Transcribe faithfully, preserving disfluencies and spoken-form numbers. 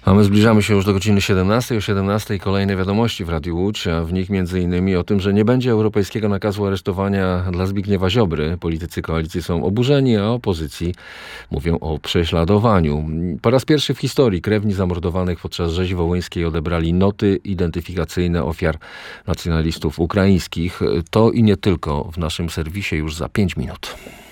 A my zbliżamy się już do godziny siedemnastej. O siedemnastej kolejne wiadomości w Radiu Łódź, a w nich między innymi o tym, że nie będzie europejskiego nakazu aresztowania dla Zbigniewa Ziobry. Politycy koalicji są oburzeni, a opozycji mówią o prześladowaniu. Po raz pierwszy w historii krewni zamordowanych podczas rzezi wołyńskiej odebrali noty identyfikacyjne ofiar nacjonalistów ukraińskich. To i nie tylko w naszym serwisie już za pięć minut.